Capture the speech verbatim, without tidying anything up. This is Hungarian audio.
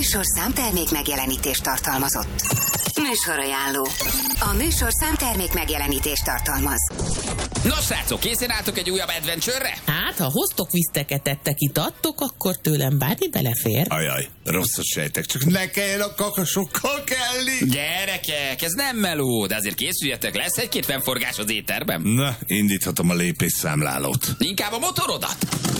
műsor számtermék megjelenítést tartalmazott. Műsorajánló. A műsor számtermék megjelenítést tartalmaz. Nos, srácok, készen álltok egy újabb adventure-re? Hát, ha hoztok viszteket, tettek, itattok, akkor tőlem bármi belefér. Ajaj, rosszat sejtek, csak ne kelljen a kakasokkal kelni. Gyerekek, ez nem meló, de azért készüljetek, lesz egy-két fennforgás az étterben. Na, indíthatom a lépésszámlálót. Inkább a motorodat.